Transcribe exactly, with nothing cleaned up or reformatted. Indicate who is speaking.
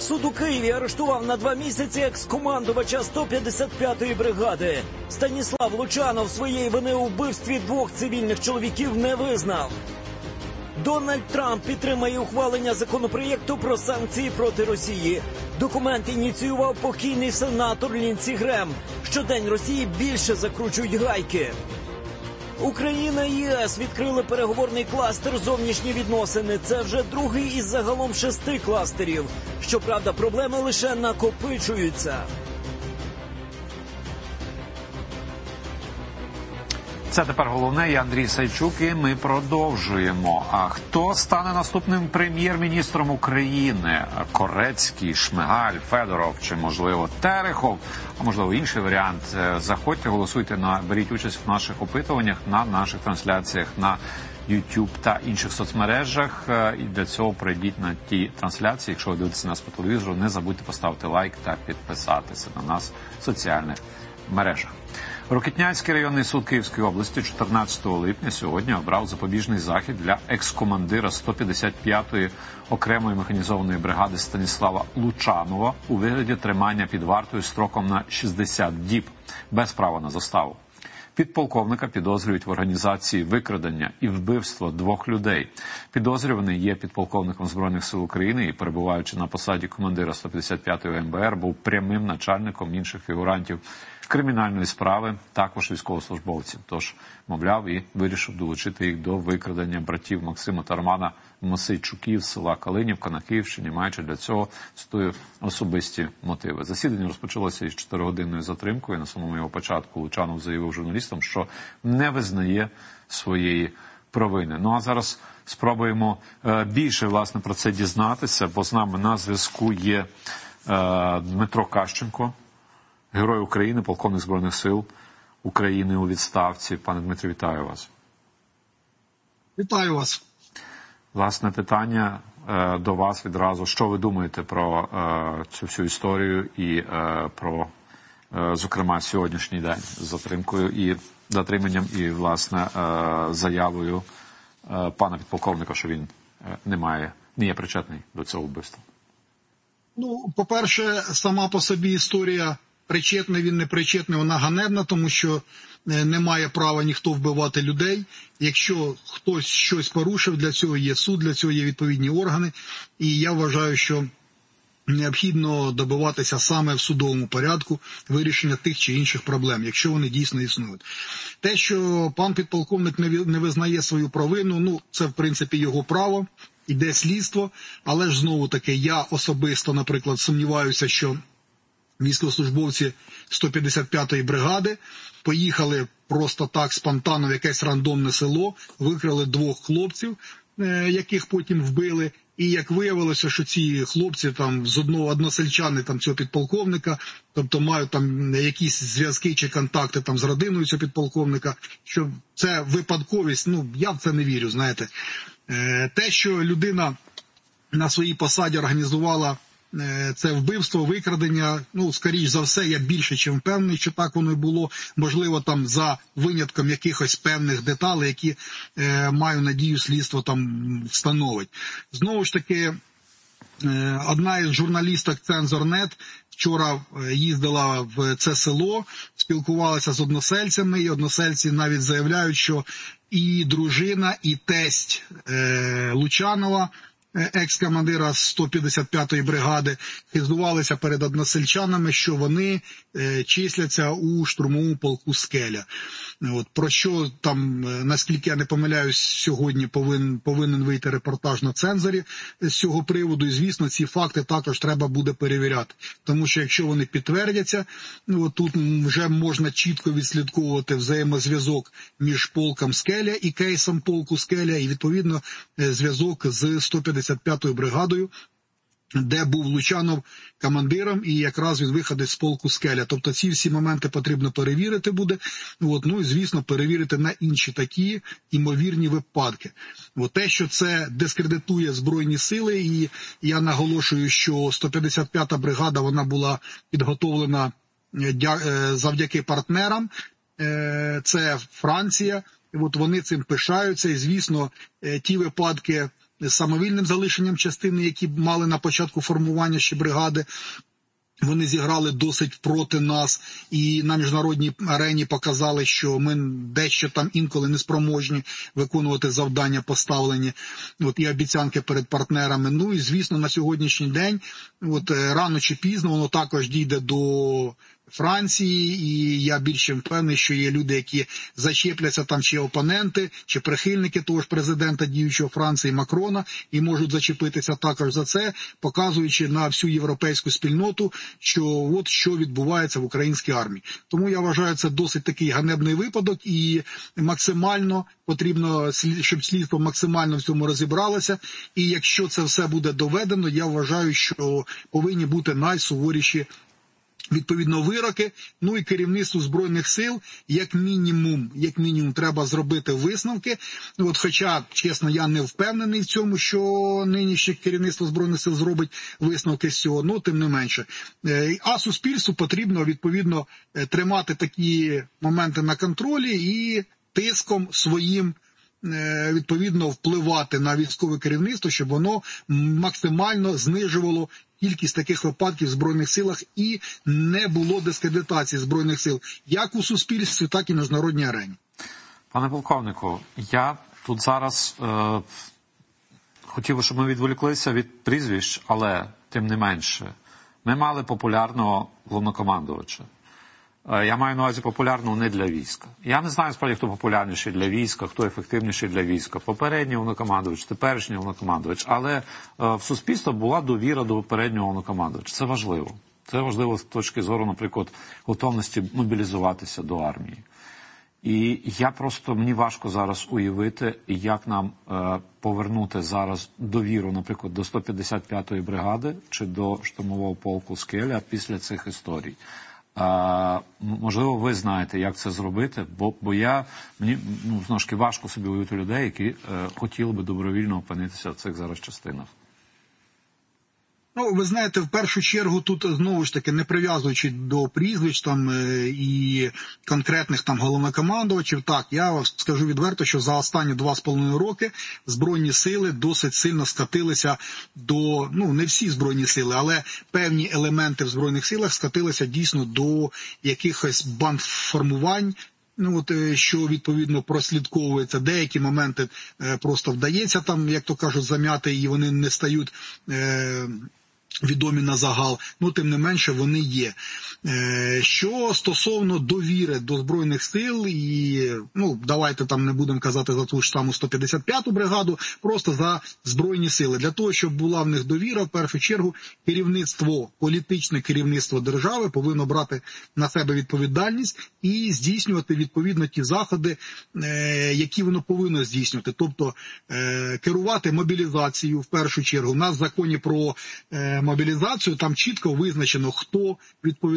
Speaker 1: Суд у Києві арештував на два місяці екс-командувача сто п'ятдесят п'ятої бригади. Станіслав Лучанов своєї вини у вбивстві двох цивільних чоловіків не визнав. Дональд Трамп підтримає ухвалення законопроєкту про санкції проти Росії. Документ ініціював покійний сенатор Лінсі Грем. Щодень Росії більше закручують гайки. Україна і ЄС відкрили переговорний кластер «Зовнішні відносини». Це вже другий із загалом шести кластерів. Щоправда, проблеми лише накопичуються.
Speaker 2: Це тепер головне. Я Андрій Сайчук, і ми продовжуємо. А хто стане наступним прем'єр-міністром України? Корецький, Шмигаль, Федоров чи, можливо, Терехов? А можливо, інший варіант? Заходьте, голосуйте, на, беріть участь в наших опитуваннях, на наших трансляціях на YouTube та інших соцмережах. І для цього пройдіть на ті трансляції. Якщо ви дивитеся нас по телевізору, не забудьте поставити лайк та підписатися на нас в соціальних мережах. Рокитнянський районний суд Київської області чотирнадцятого липня сьогодні обрав запобіжний захід для екс-командира сто п'ятдесят п'ятої окремої механізованої бригади Станіслава Лучанова у вигляді тримання під вартою строком на шістдесят діб, без права на заставу. Підполковника підозрюють в організації викрадення і вбивства двох людей. Підозрюваний є підполковником Збройних сил України і, перебуваючи на посаді командира сто п'ятдесят п'ятої ем бе ер, був прямим начальником інших фігурантів кримінальної справи, також військовослужбовців. Тож, мовляв, і вирішив долучити їх до викрадення братів Максима та Романа Мосейчуків з села Калинівка на Київщині, маючи для цього, цитую, особисті мотиви. Засідання розпочалося із чотиригодинною затримкою. На самому його початку Лучанов заявив журналістам, що не визнає своєї провини. Ну а зараз спробуємо е, більше, власне, про це дізнатися, бо з нами на зв'язку є е, Дмитро Кащенко, Герой України, полковник Збройних сил України у відставці. Пане Дмитрі, вітаю вас.
Speaker 3: Вітаю вас.
Speaker 2: Власне, питання е, до вас відразу. Що ви думаєте про е, цю всю історію і е, про, е, зокрема, сьогоднішній день з затримкою і затриманням і, власне, е, заявою е, пана підполковника, що він е, не має, не є причетний до цього вбивства?
Speaker 3: Ну, по-перше, сама по собі історія причетний, він не причетний, вона ганебна, тому що не має права ніхто вбивати людей. Якщо хтось щось порушив, для цього є суд, для цього є відповідні органи. І я вважаю, що необхідно добиватися саме в судовому порядку вирішення тих чи інших проблем, якщо вони дійсно існують. Те, що пан підполковник не визнає свою провину, ну, це, в принципі, його право, іде слідство, але ж знову таки, я особисто, наприклад, сумніваюся, що військовослужбовці сто п'ятдесят п'ятої бригади поїхали просто так спонтанно в якесь рандомне село, викрали двох хлопців, яких потім вбили. І як виявилося, що ці хлопці там з одного односельчани там цього підполковника, тобто мають там якісь зв'язки чи контакти там з родиною цього підполковника, що це випадковість, ну я в це не вірю, знаєте. Те, що людина на своїй посаді організувала це вбивство, викрадення, ну, скоріш за все, я більше чим впевнений, що так воно і було. Можливо, там за винятком якихось певних деталей, які, е, маю надію, слідство там встановить. Знову ж таки, е, одна із журналісток Цензор.нет вчора їздила в це село, спілкувалася з односельцями, і односельці навіть заявляють, що і дружина, і тесть е, Лучанова, екс-командира сто п'ятдесят п'ятої бригади, хизувалися перед односельчанами, що вони е, числяться у штурмовому полку «Скеля». От, про що там, наскільки я не помиляюсь, сьогодні повинен, повинен вийти репортаж на Цензорі з цього приводу. І, звісно, ці факти також треба буде перевіряти. Тому що якщо вони підтвердяться, ну, тут вже можна чітко відслідковувати взаємозв'язок між полком «Скеля» і кейсом полку «Скеля», і, відповідно, зв'язок з сто п'ятдесят п'ятою бригадою, де був Лучанов командиром, і якраз він виходить з полку «Скеля». Тобто ці всі моменти потрібно перевірити буде. От, ну і, звісно, перевірити на інші такі імовірні випадки. От, те, що це дискредитує Збройні сили, і я наголошую, що сто п'ятдесят п'ята бригада, вона була підготовлена завдяки партнерам. Це Франція. От вони цим пишаються. І, звісно, ті випадки самовільним залишенням частини, які мали на початку формування ще бригади. Вони зіграли досить проти нас і на міжнародній арені показали, що ми дещо там інколи не спроможні виконувати завдання поставлені, от, і обіцянки перед партнерами. Ну і, звісно, на сьогоднішній день, от, рано чи пізно, воно також дійде до Франції, і я більше впевнений, що є люди, які зачепляться там, чи опоненти, чи прихильники того ж президента діючого Франції Макрона, і можуть зачепитися також за це, показуючи на всю європейську спільноту, що от що відбувається в українській армії. Тому я вважаю, це досить такий ганебний випадок, і максимально потрібно, щоб слідство максимально в цьому розібралося, і якщо це все буде доведено, я вважаю, що повинні бути найсуворіші відповідно вироки, ну і керівництву Збройних сил, як мінімум, як мінімум треба зробити висновки. От, хоча, чесно, я не впевнений в цьому, що нинішнє керівництво Збройних сил зробить висновки з цього, ну, тим не менше. А суспільству потрібно, відповідно, тримати такі моменти на контролі і тиском своїм відповідно впливати на військове керівництво, щоб воно максимально знижувало кількість таких випадків в Збройних силах і не було дискредитації Збройних сил як у суспільстві, так і на міжнародній арені.
Speaker 2: Пане полковнику, я тут зараз е, хотів би, щоб ми відволіклися від прізвищ, але тим не менше. Ми мали популярного головнокомандувача. Я маю на увазі популярного не для війська. Я не знаю, справді, хто популярніший для війська, хто ефективніший для війська. Попередній головнокомандувач, теперішній головнокомандувач. Але в суспільства була довіра до попереднього головнокомандувача. Це важливо. Це важливо з точки зору, наприклад, готовності мобілізуватися до армії. І я просто, мені важко зараз уявити, як нам е, повернути зараз довіру, наприклад, до сто п'ятдесят п'ятої бригади чи до штурмового полку «Скеля» після цих історій. А, можливо, ви знаєте, як це зробити, бо, бо я, мені, ну, знову ж таки, важко собі уявити людей, які е, хотіли би добровільно опинитися в цих зараз частинах.
Speaker 3: Ну, ви знаєте, в першу чергу тут, знову ж таки, не прив'язуючи до прізвищ там і конкретних там головнокомандувачів, так, я скажу відверто, що за останні два з половиною роки Збройні сили досить сильно скатилися до, ну, не всі Збройні сили, але певні елементи в Збройних силах скатилися дійсно до якихось бандформувань, ну, от, що, відповідно, прослідковується. Деякі моменти е, просто вдається там, як то кажуть, зам'яти, і вони не стають е, відомі на загал. Ну, тим не менше, вони є. Е, що стосовно довіри до Збройних сил, і, ну, давайте там не будемо казати за ту ж саму сто п'ятдесят п'яту бригаду, просто за Збройні сили. Для того, щоб була в них довіра, в першу чергу, керівництво, політичне керівництво держави повинно брати на себе відповідальність і здійснювати відповідно ті заходи, е, які воно повинно здійснювати. Тобто е, керувати мобілізацією в першу чергу. У нас в законі про е, мобілізацію там чітко визначено, хто відповідає